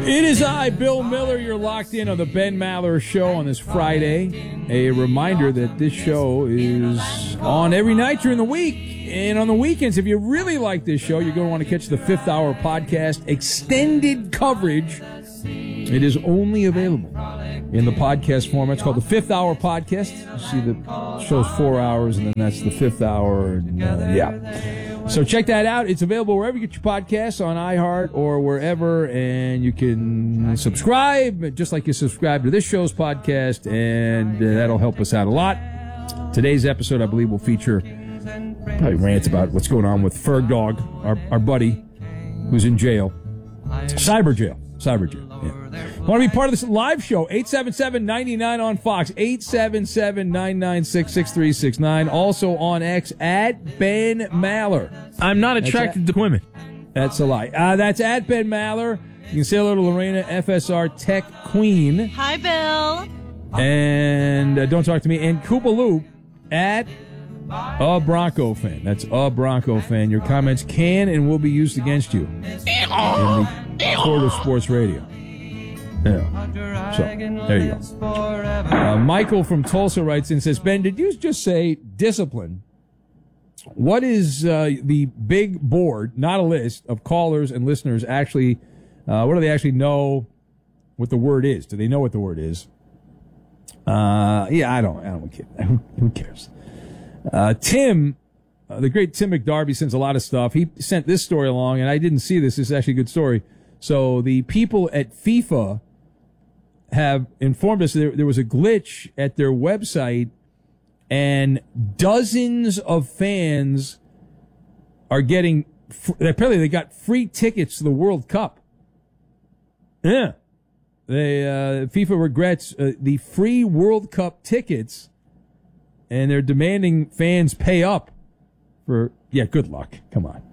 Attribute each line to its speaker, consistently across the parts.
Speaker 1: It is I, Bill Miller. You're locked in on the Ben Maller Show on this Friday. A reminder that this show is on every night during the week. And on the weekends, if you really like this show, you're going to want to catch the Fifth Hour podcast extended coverage. It is only available in the podcast format. It's called the Fifth Hour Podcast. You see, the show's 4 hours, and then that's the Fifth Hour. And, So check that out. It's available wherever you get your podcasts, on iHeart or wherever, and you can subscribe, just like you subscribe to this show's podcast, and that'll help us out a lot. Today's episode, I believe, will feature probably rants about what's going on with Ferg Dog, our buddy, who's in jail. Cyber jail. Yeah. Want to be part of this live show? 877-99 on Fox, 877-996-6369. Also on X at Ben Maller.
Speaker 2: I'm not attracted to women.
Speaker 1: That's a lie. That's at Ben Maller. You can say hello to Lorena, FSR Tech Queen.
Speaker 3: Hi, Bill.
Speaker 1: And don't talk to me. And Koopa Loop at a Bronco fan. That's a Bronco fan. Your comments can and will be used against you in the court of sports radio. Yeah. So, there you go. Michael from Tulsa writes in and says, Ben, did you just say discipline? What is the big board, not a list, of callers and listeners actually, what do they actually know what the word is? Do they know what the word is? I don't care. Who cares? Tim, the great Tim McDarby sends a lot of stuff. He sent this story along, and I didn't see this. This is actually a good story. So the people at FIFA have informed us there was a glitch at their website, and dozens of fans are getting, apparently they got free tickets to the World Cup. Yeah. FIFA regrets the free World Cup tickets, and they're demanding fans pay up for, good luck. Come on.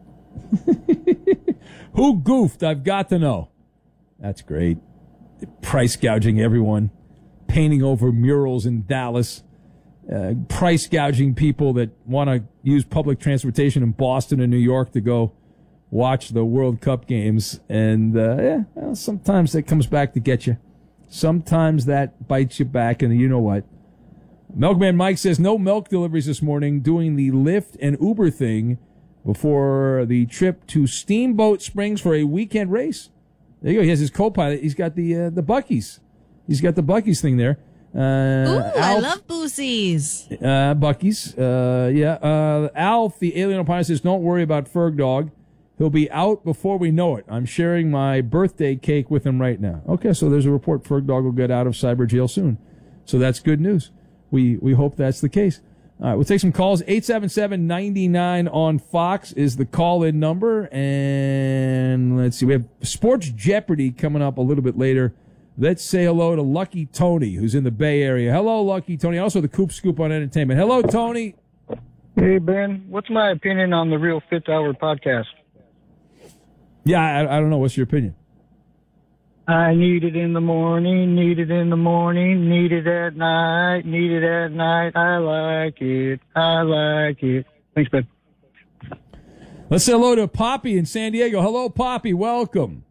Speaker 1: Who goofed? I've got to know. That's great. Price gouging everyone. Painting over murals in Dallas. Price gouging people that want to use public transportation in Boston and New York to go watch the World Cup games. And, sometimes that comes back to get you. Sometimes that bites you back, and you know what? Milkman Mike says no milk deliveries this morning, doing the Lyft and Uber thing before the trip to Steamboat Springs for a weekend race. There you go. He has his co-pilot. He's got the Buc-ee's. He's got the Buc-ee's thing there.
Speaker 3: I love Boosies.
Speaker 1: Buc-ee's. Alf, the alien pilot, says, don't worry about Ferg Dog. He'll be out before we know it. I'm sharing my birthday cake with him right now. Okay, so there's a report Ferg Dog will get out of cyber jail soon. So that's good news. We hope that's the case. All right, we'll take some calls. 877-99 on Fox is the call-in number. And let's see, we have Sports Jeopardy coming up a little bit later. Let's say hello to Lucky Tony, who's in the Bay Area. Hello, Lucky Tony. Also the Coop Scoop on Entertainment. Hello, Tony.
Speaker 4: Hey, Ben. What's my opinion on the Real Fifth Hour podcast?
Speaker 1: Yeah, I don't know. What's your opinion?
Speaker 4: I need it in the morning, need it in the morning, need it at night, need it at night. I like it. Thanks, Ben.
Speaker 1: Let's say hello to Poppy in San Diego. Hello, Poppy. Welcome.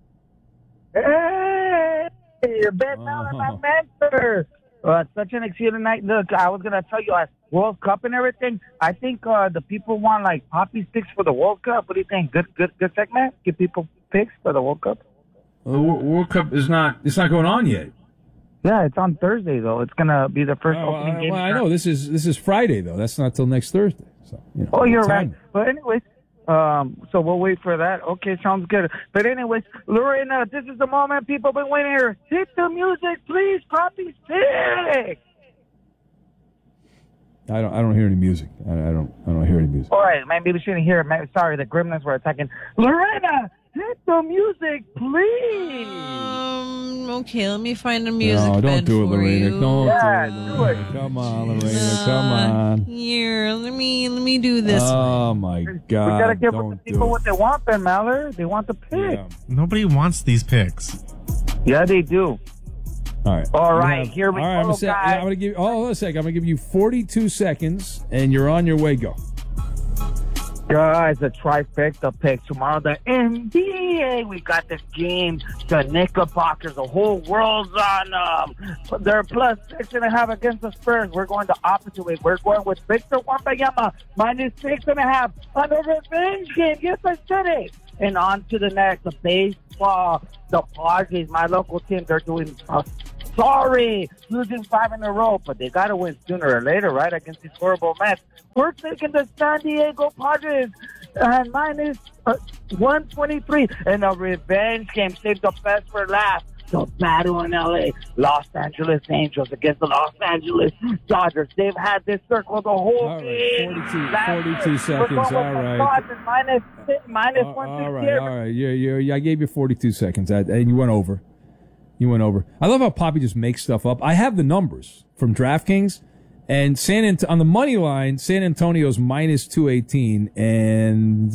Speaker 5: Hey, Ben Maller, my mentor. It's such an exciting night. Look, I was going to tell you, World Cup and everything, I think the people want, like, Poppy's picks for the World Cup. What do you think? Good segment? Give people picks for the World Cup?
Speaker 1: The World Cup it's not going on yet.
Speaker 5: Yeah, it's on Thursday though. It's gonna be the first opening game.
Speaker 1: Well, I know this is Friday though. That's not till next Thursday. So,
Speaker 5: you're right. But anyways, so we'll wait for that. Okay, sounds good. But anyways, Lorena, this is the moment people been waiting here. Hit the music, please. Poppy's pick.
Speaker 1: I don't hear any music. I don't hear any music.
Speaker 5: All right, maybe we shouldn't hear it. Sorry, the gremlins were attacking. Lorena, hit the music, please.
Speaker 3: Okay, let me find the music.
Speaker 1: No, don't do it, Lorena.
Speaker 3: You.
Speaker 1: Don't do it. Come on, Lorena. Come on.
Speaker 3: Here, let me do this.
Speaker 1: Oh my God!
Speaker 5: We gotta give the people what they want, Ben Maller. They want the pick.
Speaker 1: Yeah.
Speaker 2: Nobody wants these picks.
Speaker 5: Yeah, they do.
Speaker 1: All right.
Speaker 5: Here we go, guys.
Speaker 1: I'm gonna give. Hold on a second. I'm gonna give you 42 seconds, and you're on your way. Go.
Speaker 5: Guys, the trifecta pick tomorrow. The NBA, we got the game. The Knickerbockers, the whole world's on them. They're plus 6.5 against the Spurs. We're going the opposite way. We're going with Victor Wembanyama minus 6.5 on the revenge game. Yes, I said it. And on to the next, the baseball. The Padres, my local team, they're doing sorry, losing 5 in a row, but they got to win sooner or later, right, against these horrible Mets. We're taking the San Diego Padres minus 123 in a revenge game. Save the best for last. The battle in L.A. Los Angeles Angels against the Los Angeles Dodgers. They've had this circle the whole game.
Speaker 1: 42 seconds. All right.
Speaker 5: Minus 160.
Speaker 1: All right. Yeah, I gave you 42 seconds, and you went over. I love how Poppy just makes stuff up. I have the numbers from DraftKings, and on the money line, San Antonio's minus 218, and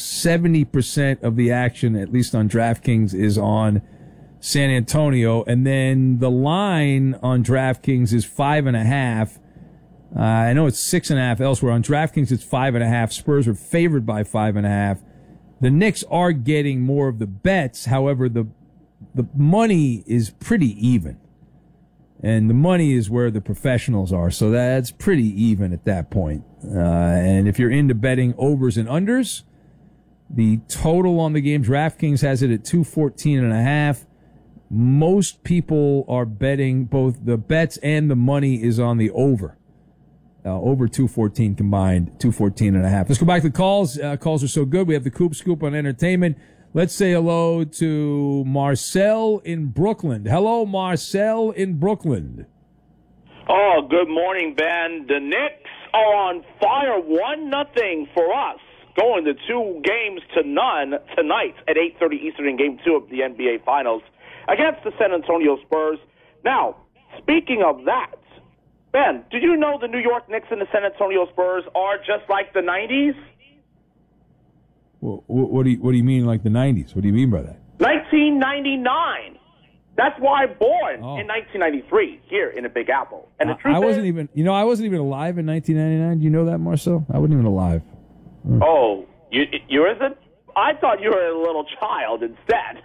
Speaker 1: 70% of the action, at least on DraftKings, is on San Antonio, and then the line on DraftKings is 5.5. I know it's 6.5 elsewhere. On DraftKings, it's 5.5. Spurs are favored by 5.5. The Knicks are getting more of the bets. However, the money is pretty even. And the money is where the professionals are. So that's pretty even at that point. And if you're into betting overs and unders, the total on the game, DraftKings has it at 214.5. Most people are betting both the bets and the money is on the over. Over 214 combined, 214.5. Let's go back to the calls. Calls are so good. We have the Coop Scoop on entertainment. Let's say hello to Marcel in Brooklyn. Hello, Marcel in Brooklyn.
Speaker 6: Oh, good morning, Ben. The Knicks are on fire, 1-0 for us. Going to 2 games to none tonight at 8:30 Eastern in Game 2 of the NBA Finals against the San Antonio Spurs. Now, speaking of that, Ben, did you know the New York Knicks and the San Antonio Spurs are just like the 90s?
Speaker 1: Well, what do you mean like the 90s? What do you mean by that?
Speaker 6: 1999. That's why I'm born in 1993 here in the Big Apple. And the truth
Speaker 1: I wasn't even alive in 1999. Do you know that, Marcel? I wasn't even alive.
Speaker 6: Oh, you isn't? I thought you were a little child instead.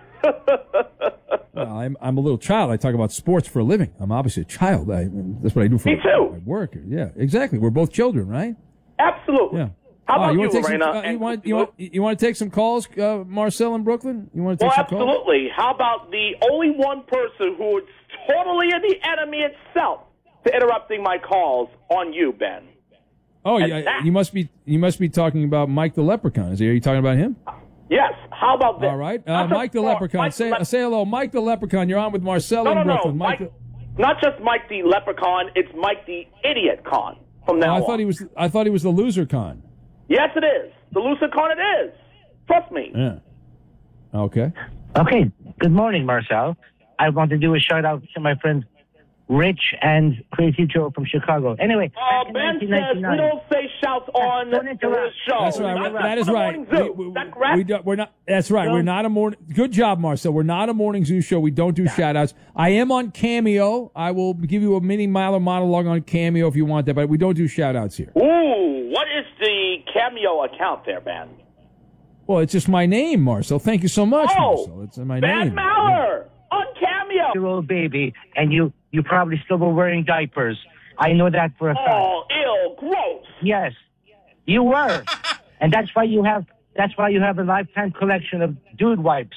Speaker 1: Well, I'm a little child. I talk about sports for a living. I'm obviously a child. That's what I do for
Speaker 6: Me too.
Speaker 1: my work. Yeah, exactly. We're both children, right?
Speaker 6: Absolutely.
Speaker 1: Yeah.
Speaker 6: How about you,
Speaker 1: Lorena? You want to take some calls, Marcel in Brooklyn? You want to take some calls?
Speaker 6: Absolutely. How about the only one person who is totally the enemy itself to interrupting my calls on you, Ben?
Speaker 1: Oh, yeah. You must be talking about Mike the Leprechaun. Are you talking about him?
Speaker 6: Yes. How about this?
Speaker 1: All right. Mike the Leprechaun. Say hello. Mike the Leprechaun. You're on with Marcel in Brooklyn.
Speaker 6: No. Not just Mike the Leprechaun. It's Mike the Idiot Con from now on.
Speaker 1: I thought he was the Loser Con.
Speaker 6: Yes, it is. The Loser Con it is. Trust me.
Speaker 1: Yeah. Okay.
Speaker 5: Okay. Good morning, Marcel. I want to do a shout out to my friends Rich and Crazy Joe from Chicago. Anyway,
Speaker 6: Ben says we don't say shouts on the show.
Speaker 1: That's right. That is right.
Speaker 6: Is that correct?
Speaker 1: We're not. That's right. We're not a morning. Good job, Marcel. We're not a morning zoo show. We don't do shout outs. I am on Cameo. I will give you a mini Miler monologue on Cameo if you want that, but we don't do shout outs here.
Speaker 6: Ooh, what is the Cameo account there, Ben?
Speaker 1: Well, it's just my name, Marcel. Thank you so much, Marcel. It's my name.
Speaker 6: Ben Maller on Cameo.
Speaker 5: Your old baby, and you probably still were wearing diapers. I know that for a fact.
Speaker 6: Oh, ew, gross.
Speaker 5: Yes, you were, and that's why you have a lifetime collection of dude wipes.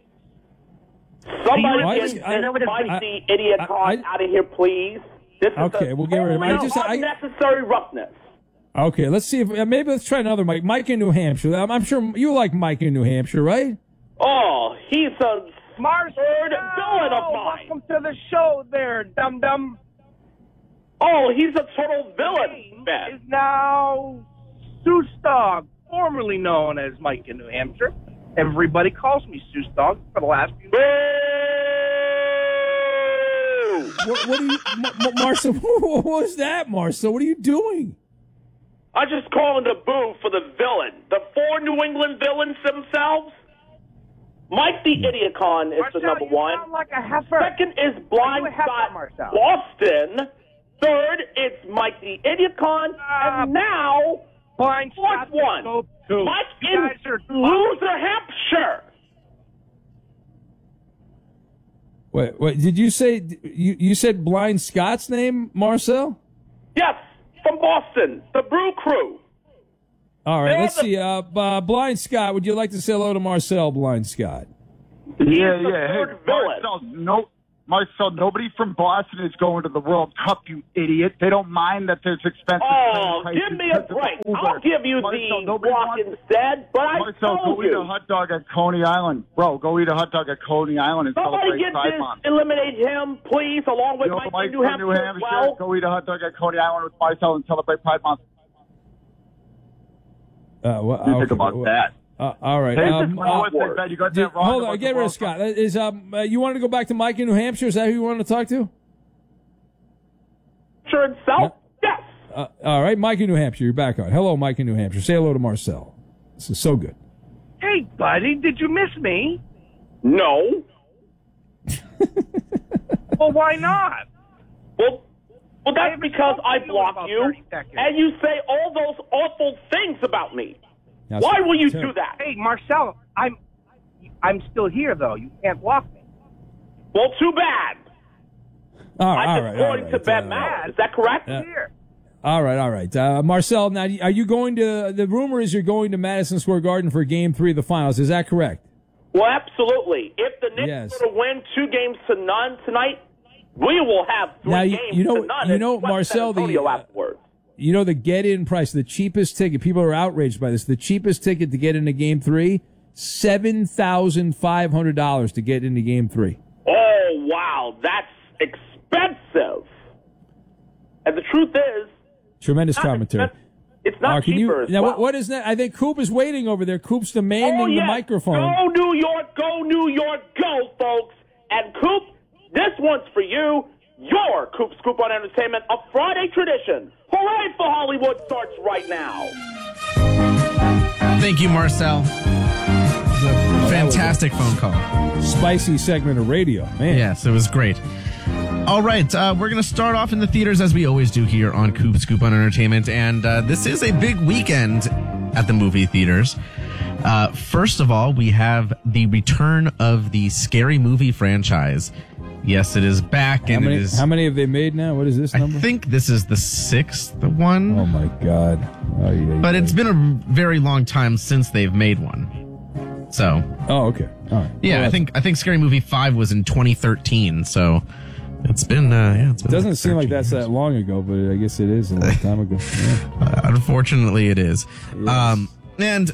Speaker 6: Somebody get the Idiot Con out of here, please. This is
Speaker 1: we'll get rid of him.
Speaker 6: Unnecessary roughness.
Speaker 1: Okay, let's see if maybe let's try another Mike. Mike in New Hampshire. I'm sure you like Mike in New Hampshire, right?
Speaker 6: Oh, he's a third villain of mine.
Speaker 7: Welcome to the show there, dum-dum.
Speaker 6: Oh, he's a total villain, Ben.
Speaker 7: Is now Seuss Dog, formerly known as Mike in New Hampshire. Everybody calls me Seuss Dog for the last few
Speaker 1: What are you, Marcel? What was that, Marcel? What are you doing?
Speaker 6: I'm just calling the boo for the villain. The 4 New England villains themselves. Mike the Idiot Con is
Speaker 7: Marcel,
Speaker 6: the number one.
Speaker 7: Sound like a heifer.
Speaker 6: Second is Blind Spot Boston. Third, it's Mike the Idiot Con. And now,
Speaker 7: Blind
Speaker 6: fourth one.
Speaker 7: So
Speaker 4: too.
Speaker 6: Mike
Speaker 7: You
Speaker 6: in
Speaker 7: guys are-
Speaker 6: Loser, Hampshire.
Speaker 1: Wait, did you say you said Blind Scott's name, Marcel?
Speaker 6: Yes, from Boston, the Brew Crew.
Speaker 1: All right,
Speaker 6: They're
Speaker 1: let's
Speaker 6: the-
Speaker 1: see. Blind Scott, would you like to say hello to Marcel, Blind Scott?
Speaker 6: He's
Speaker 4: Yeah,
Speaker 6: the
Speaker 4: yeah.
Speaker 6: third
Speaker 4: Hey,
Speaker 6: villain.
Speaker 4: Marcel, nobody from Boston is going to the World Cup, you idiot. They don't mind that there's expensive
Speaker 6: Oh,
Speaker 4: train prices
Speaker 6: give me a
Speaker 4: because of
Speaker 6: break.
Speaker 4: Uber.
Speaker 6: I'll give you
Speaker 4: Marcel,
Speaker 6: the
Speaker 4: nobody
Speaker 6: walk
Speaker 4: wants-
Speaker 6: instead, but I
Speaker 4: Marcel,
Speaker 6: told
Speaker 4: go eat a
Speaker 6: you.
Speaker 4: hot dog at Coney Island. Bro, go eat a hot dog at Coney Island and
Speaker 6: Somebody
Speaker 4: celebrate
Speaker 6: get
Speaker 4: Pride
Speaker 6: this,
Speaker 4: Month.
Speaker 6: eliminate him, please, along with
Speaker 4: You know,
Speaker 6: Mike
Speaker 4: Mike
Speaker 6: in New Hampshire as well.
Speaker 4: go eat a hot dog at Coney Island with Marcel and celebrate Pride Month. What do you think about that?
Speaker 1: All right.
Speaker 4: Hey,
Speaker 6: this is
Speaker 4: one more thing,
Speaker 6: awkward.
Speaker 4: Ben. You got that wrong.
Speaker 1: Hold
Speaker 4: about
Speaker 1: on,
Speaker 4: the
Speaker 1: get rid of
Speaker 4: World
Speaker 1: Scott.
Speaker 4: Cup.
Speaker 1: Is you wanted to go back to Mike in New Hampshire? Is that who you wanted to talk to?
Speaker 6: Sure itself? Yes.
Speaker 1: All right, Mike in New Hampshire, you're back on. Hello, Mike in New Hampshire. Say hello to Marcel. This is so good.
Speaker 7: Hey, buddy, did you miss me?
Speaker 6: No.
Speaker 7: Well, why not?
Speaker 6: Well, that's
Speaker 7: haven't
Speaker 6: because
Speaker 7: spoken
Speaker 6: I
Speaker 7: to you in
Speaker 6: block
Speaker 7: about
Speaker 6: you,
Speaker 7: 30 seconds.
Speaker 6: and you say all those awful things about me.
Speaker 1: Now,
Speaker 6: Why will you
Speaker 1: tell-
Speaker 6: do that?
Speaker 7: Hey, Marcel, I'm still here though. You can't block me.
Speaker 6: Well, too bad.
Speaker 1: All right,
Speaker 6: I'm
Speaker 1: all right,
Speaker 6: according
Speaker 1: all
Speaker 6: to
Speaker 1: right.
Speaker 6: Ben Maller. Is that correct?
Speaker 7: Here.
Speaker 1: All right. Marcel, now, are you going to, the rumor is you're going to Madison Square Garden for Game 3 of the finals. Is that correct?
Speaker 6: Well, absolutely. If the Knicks
Speaker 1: Yes.
Speaker 6: were to win 2-0 tonight, we will have 3
Speaker 1: Now,
Speaker 6: games
Speaker 1: you know-
Speaker 6: to none.
Speaker 1: you
Speaker 6: in
Speaker 1: know,
Speaker 6: West
Speaker 1: Marcel,
Speaker 6: San Antonio
Speaker 1: the,
Speaker 6: afterwards.
Speaker 1: You know, the get-in price, the cheapest ticket, people are outraged by this. The cheapest ticket to get into Game 3, $7,500 to get into Game 3.
Speaker 6: Oh, wow. That's expensive. And the truth is,
Speaker 1: Tremendous
Speaker 6: not
Speaker 1: commentary.
Speaker 6: expensive. It's not
Speaker 1: Can
Speaker 6: cheaper
Speaker 1: you,
Speaker 6: as
Speaker 1: now,
Speaker 6: well.
Speaker 1: what is that? I think Coop is waiting over there. Coop's demanding
Speaker 6: Oh,
Speaker 1: the
Speaker 6: yes.
Speaker 1: microphone.
Speaker 6: Go New York, go, folks. And Coop, this one's for you. Your Coop Scoop on Entertainment, a Friday tradition. Hooray for Hollywood starts right now.
Speaker 2: Thank you, Marcel. It was a fantastic phone call.
Speaker 1: Spicy segment of radio, man.
Speaker 2: Yes, it was great. All right, we're going to start off in the theaters as we always do here on Coop Scoop on Entertainment, and this is a big weekend at the movie theaters. First of all, we have the return of the Scary Movie franchise. Yes, it is back, and it is.
Speaker 1: How many have they made now? What is this
Speaker 2: I
Speaker 1: number?
Speaker 2: think this is the 6th one.
Speaker 1: Oh my God! Oh, yeah,
Speaker 2: But
Speaker 1: yeah.
Speaker 2: it's been a very long time since they've made one. So,
Speaker 1: Oh, okay. All right.
Speaker 2: yeah,
Speaker 1: Well,
Speaker 2: I think Scary Movie 5 was in 2013. So, it's been it's been
Speaker 1: it doesn't
Speaker 2: like
Speaker 1: seem like
Speaker 2: 13
Speaker 1: that's
Speaker 2: years.
Speaker 1: that long ago, but I guess it is a long time ago. Yeah.
Speaker 2: Unfortunately, it is. And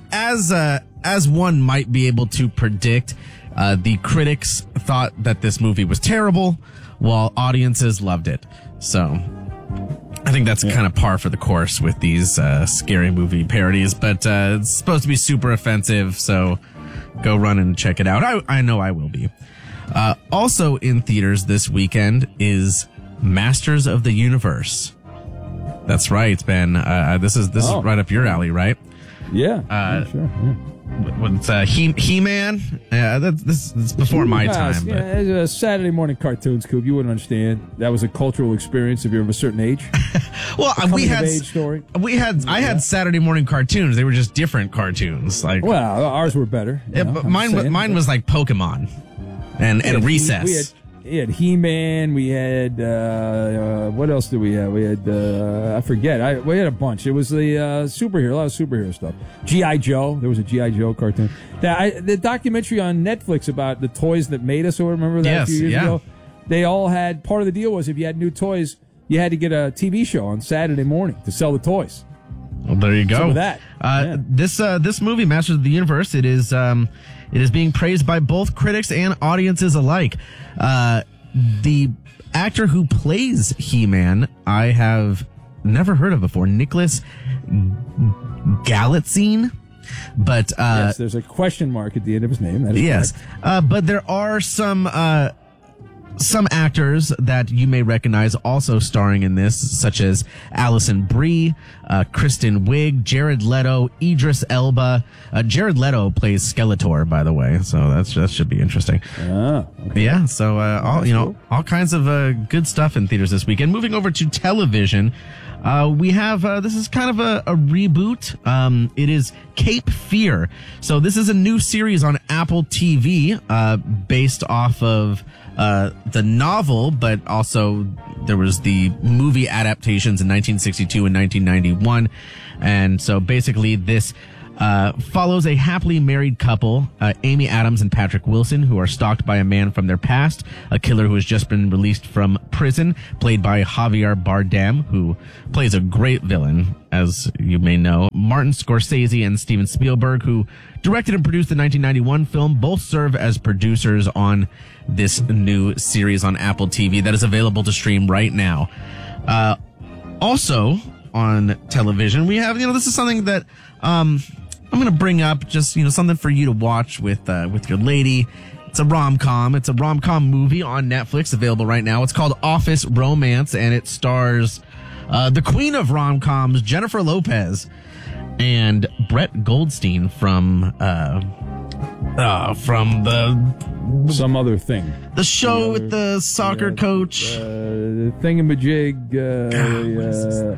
Speaker 2: as one might be able to predict, the critics thought that this movie was terrible, while audiences loved it. So, I think that's kind of par for the course with these Scary Movie parodies. But it's supposed to be super offensive, so go run and check it out. I know I will be. Also in theaters this weekend is Masters of the Universe. That's right, Ben. This is
Speaker 1: Oh.
Speaker 2: right up your alley, right?
Speaker 1: Yeah. Sure. Yeah.
Speaker 2: With He-Man. This is before my time.
Speaker 1: Yeah,
Speaker 2: But
Speaker 1: it's Saturday morning cartoons, Coop. You wouldn't understand. That was a cultural experience if you're of a certain age.
Speaker 2: well, we had
Speaker 1: Coming-of-age story.
Speaker 2: I had Saturday morning cartoons. They were just different cartoons. Like
Speaker 1: Well, ours were better.
Speaker 2: yeah, but mine was like Pokemon and Recess.
Speaker 1: We had He-Man. We had what else did we have? We had I forget. We had a bunch. It was the superhero, a lot of superhero stuff. G.I. Joe. There was a G.I. Joe cartoon. The documentary on Netflix about the toys that made us. Or remember that a few years ago? They all had part of the deal was if you had new toys, you had to get a TV show on Saturday morning to sell the toys.
Speaker 2: Well, there you go.
Speaker 1: Some of that. Yeah.
Speaker 2: This movie, Masters of the Universe, it is being praised by both critics and audiences alike. The actor who plays He-Man, I have never heard of before, Nicholas Galitzine. But
Speaker 1: Yes, there's a question mark at the end of his name. That is
Speaker 2: yes,
Speaker 1: correct.
Speaker 2: but there are some actors that you may recognize also starring in this, such as Alison Brie, Kristen Wiig, Jared Leto, Idris Elba. Jared Leto plays Skeletor, by the way, so that should be interesting.
Speaker 1: Ah, okay.
Speaker 2: Yeah, so all kinds of good stuff in theaters this weekend. Moving over to television, we have, this is kind of a reboot. It is Cape Fear. So this is a new series on Apple TV, based off of, the novel, but also there was the movie adaptations in 1962 and 1991. And so basically this follows a happily married couple, Amy Adams and Patrick Wilson, who are stalked by a man from their past, a killer who has just been released from prison, played by Javier Bardem, who plays a great villain, as you may know. Martin Scorsese and Steven Spielberg, who directed and produced the 1991 film, both serve as producers on this new series on Apple TV that is available to stream right now. Also on television, we have, this is something that, I'm going to bring up, just, something for you to watch with your lady. It's a rom-com. It's a rom-com movie on Netflix, available right now. It's called Office Romance, and it stars the queen of rom-coms, Jennifer Lopez, and Brett Goldstein from the
Speaker 1: Some other thing.
Speaker 2: the show with the soccer coach.
Speaker 1: The thingamajig. The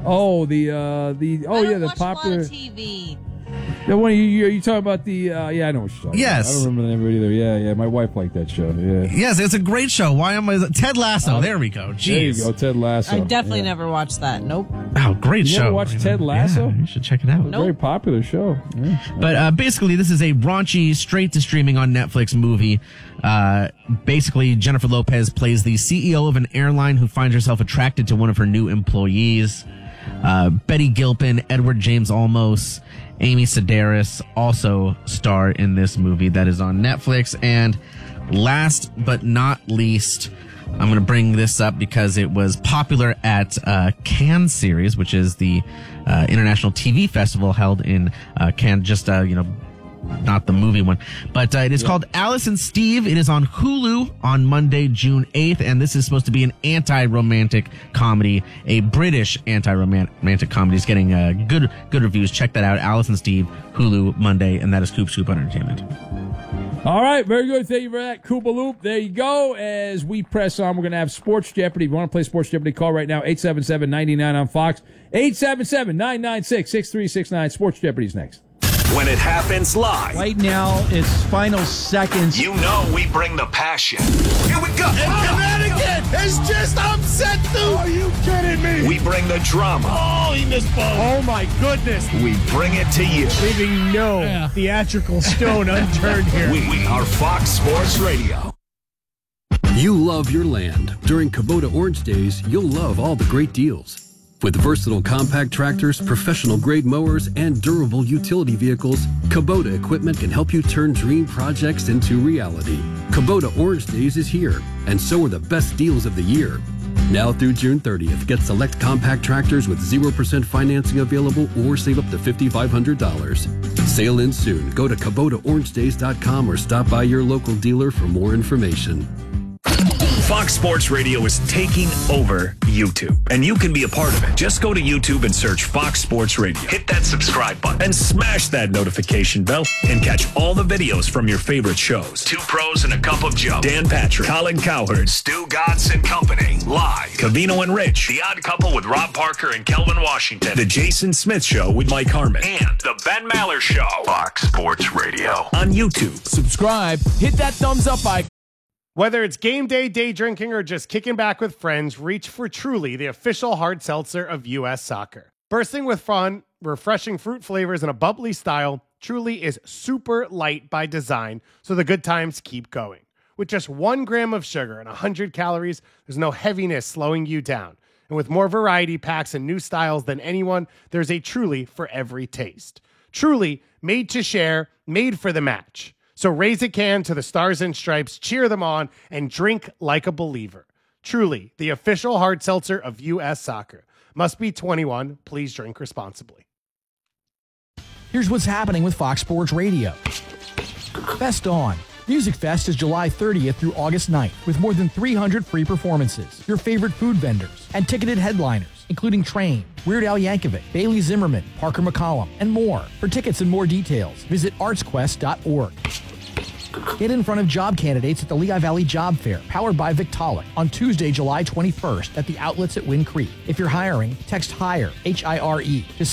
Speaker 1: popular.
Speaker 3: On TV.
Speaker 1: The one you talking about the? I know what you're talking
Speaker 2: Yes.
Speaker 1: about. I don't remember the name of it either. Yeah. My wife liked that show. Yeah.
Speaker 2: Yes, it's a great show. Why am I? Ted Lasso. There we go. Jeez.
Speaker 1: There you go, Ted Lasso.
Speaker 3: I definitely
Speaker 1: Yeah.
Speaker 3: never watched that. Nope.
Speaker 2: Oh, great
Speaker 1: You
Speaker 2: show.
Speaker 1: never watched Ted Lasso?
Speaker 2: Yeah, you should check it out.
Speaker 3: Nope.
Speaker 1: Very popular show. Yeah.
Speaker 2: But basically, this is a raunchy, straight to streaming on Netflix movie. Basically, Jennifer Lopez plays the CEO of an airline who finds herself attracted to one of her new employees. Betty Gilpin, Edward James Olmos, Amy Sedaris also star in this movie that is on Netflix. And last but not least, I'm going to bring this up because it was popular at Cannes Series, which is the international TV festival held in Cannes, just, not the movie one, but it is called Alice and Steve. It is on Hulu on Monday, June 8th, and this is supposed to be an anti-romantic comedy, a British anti-romantic comedy. It's getting good reviews. Check that out, Alice and Steve, Hulu, Monday, and that is Coop Scoop Entertainment.
Speaker 1: All right, very good. Thank you for that, Koopa Loop. There you go. As we press on, we're going to have Sports Jeopardy. If you want to play Sports Jeopardy, call right now, 877-99 on Fox, 877-996-6369. Sports Jeopardy's next.
Speaker 8: When it happens live,
Speaker 9: Right now, it's final seconds.
Speaker 8: you know we bring the passion. Here we go.
Speaker 10: Connecticut is just upset, dude. Are you kidding me?
Speaker 8: We bring the drama.
Speaker 10: Oh, he missed both. Oh, my goodness.
Speaker 8: We bring it to you.
Speaker 10: Leaving no theatrical stone unturned here.
Speaker 8: We are Fox Sports Radio.
Speaker 11: You love your land. During Kubota Orange Days, you'll love all the great deals. With versatile compact tractors, professional-grade mowers, and durable utility vehicles, Kubota equipment can help you turn dream projects into reality. Kubota Orange Days is here, and so are the best deals of the year. Now through June 30th, get select compact tractors with 0% financing available or save up to $5,500. Sale ends soon. Go to KubotaOrangeDays.com or stop by your local dealer for more information.
Speaker 8: Fox Sports Radio is taking over YouTube, and you can be a part of it. Just go to YouTube and search Fox Sports Radio. Hit that subscribe button and smash that notification bell and catch all the videos from your favorite shows. Two Pros and a Cup of Joe, Dan Patrick, Colin Cowherd, Stu Gatz and Company, live. Cavino and Rich, The Odd Couple with Rob Parker and Kelvin Washington, The Jason Smith Show with Mike Harmon, and The Ben Maller Show. Fox Sports Radio on YouTube.
Speaker 9: Subscribe, hit that thumbs up icon.
Speaker 12: Whether it's game day, day drinking, or just kicking back with friends, reach for Truly, the official hard seltzer of U.S. Soccer. Bursting with fun, refreshing fruit flavors, and a bubbly style, Truly is super light by design, so the good times keep going. With just 1 gram of sugar and 100 calories, there's no heaviness slowing you down. And with more variety packs and new styles than anyone, there's a Truly for every taste. Truly, made to share, made for the match. So raise a can to the Stars and Stripes, cheer them on, and drink like a believer. Truly, the official hard seltzer of U.S. Soccer. Must be 21. Please drink responsibly.
Speaker 9: Here's what's happening with Fox Sports Radio. Fest On. Music Fest is July 30th through August 9th with more than 300 free performances, your favorite food vendors, and ticketed headliners, including Train, Weird Al Yankovic, Bailey Zimmerman, Parker McCollum, and more. For tickets and more details, visit artsquest.org. Get in front of job candidates at the Lehigh Valley Job Fair, powered by Victaulic, on Tuesday, July 21st at the outlets at Wind Creek. If you're hiring, text HIRE, H-I-R-E, to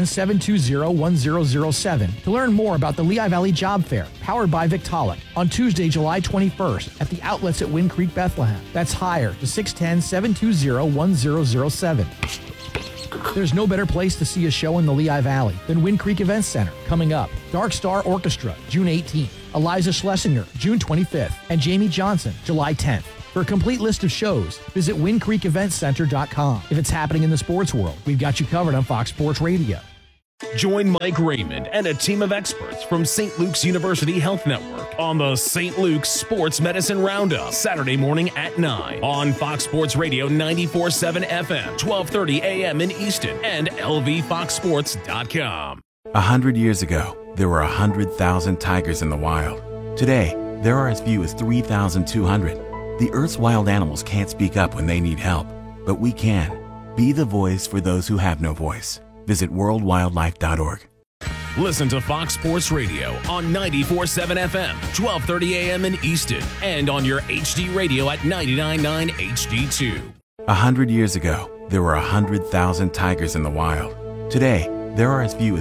Speaker 9: 610-720-1007 to learn more about the Lehigh Valley Job Fair, powered by Victaulic, on Tuesday, July 21st at the outlets at Wind Creek, Bethlehem. That's HIRE to 610-720-1007. There's no better place to see a show in the Lehigh Valley than Wind Creek Events Center. Coming up, Dark Star Orchestra, June 18th, Eliza Schlesinger, June 25th, and Jamie Johnson, July 10th. For a complete list of shows, visit windcreekeventcenter.com. If it's happening in the sports world, we've got you covered on Fox Sports Radio.
Speaker 13: Join Mike Raymond and a team of experts from St. Luke's University Health Network on the St. Luke's Sports Medicine Roundup, Saturday morning at 9 on Fox Sports Radio 94.7 FM, 12:30 a.m. in Easton, and lvfoxsports.com.
Speaker 14: 100 years ago, there were 100,000 tigers in the wild. Today, there are as few as 3,200. The Earth's wild animals can't speak up when they need help, but we can. Be the voice for those who have no voice. Visit worldwildlife.org.
Speaker 13: Listen to Fox Sports Radio on 94.7 FM, 12:30 a.m. in Easton, and on your HD radio at 99.9 HD2.
Speaker 14: 100 years ago, there were 100,000 tigers in the wild. Today, there are as few as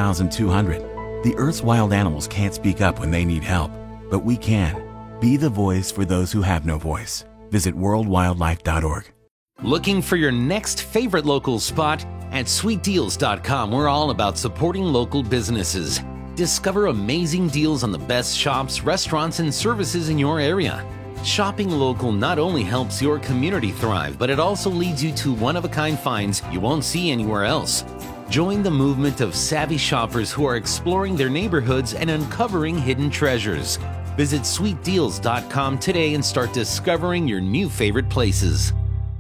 Speaker 14: 3,200. The Earth's wild animals can't speak up when they need help, but we can. Be the voice for those who have no voice. Visit worldwildlife.org.
Speaker 15: Looking for your next favorite local spot? At sweetdeals.com, we're all about supporting local businesses. Discover amazing deals on the best shops, restaurants, and services in your area. Shopping local not only helps your community thrive, but it also leads you to one-of-a-kind finds you won't see anywhere else. Join the movement of savvy shoppers who are exploring their neighborhoods and uncovering hidden treasures. Visit sweetdeals.com today and start discovering your new favorite places.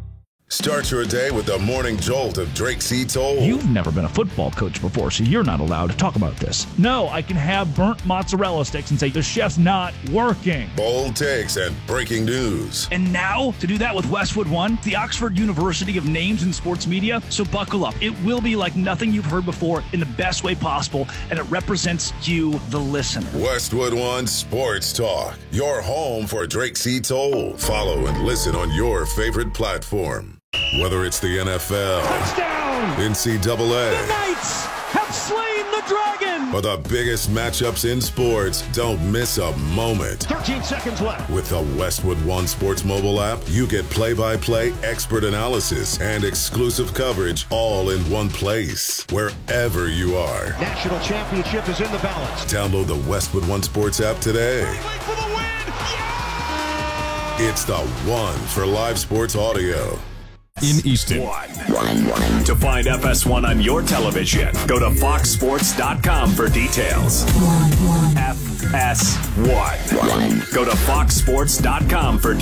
Speaker 10: Start your day with the morning jolt of Drake C. Toll.
Speaker 16: You've never been a football coach before, so you're not allowed to talk about this. No, I can have burnt mozzarella sticks and say the chef's not working.
Speaker 10: Bold takes and breaking news.
Speaker 16: And now, to do that with Westwood One, the Oxford University of Names in Sports Media. So buckle up. It will be like nothing you've heard before in the best way possible, and it represents you, the listener.
Speaker 10: Westwood One Sports Talk, your home for Drake C. Toll. Follow and listen on your favorite platform. Whether it's the NFL,
Speaker 16: touchdown,
Speaker 10: NCAA,
Speaker 16: the Knights have slain the dragon,
Speaker 10: or the biggest matchups in sports, don't miss a moment.
Speaker 16: 13 seconds left.
Speaker 10: With the Westwood One Sports mobile app, you get play-by-play expert analysis and exclusive coverage all in one place, wherever you are.
Speaker 17: National championship is in the balance.
Speaker 10: Download the Westwood One Sports app today.
Speaker 17: For the win. Yeah!
Speaker 10: It's the one for live sports audio.
Speaker 8: In Easton. To find FS1 on your television, go to foxsports.com for details. FS1. Go to foxsports.com for